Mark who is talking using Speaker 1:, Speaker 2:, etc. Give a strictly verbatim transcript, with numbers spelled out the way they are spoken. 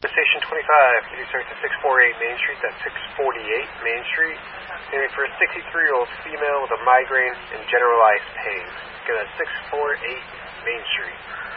Speaker 1: Station twenty-five, can you start to six forty-eight Main Street? That's six forty-eight Main Street. Aiming for a sixty-three-year-old female with a migraine and generalized pain. Again, that's six forty-eight Main Street.